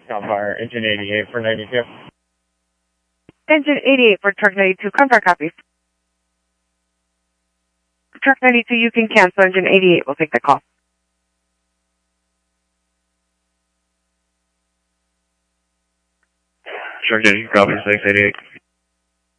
Gunfire, engine 88 for 92. Engine 88 for truck 92, Gunfire copies. Truck 92, you can cancel. Engine 88 will take the call. Truck 92, copy 688.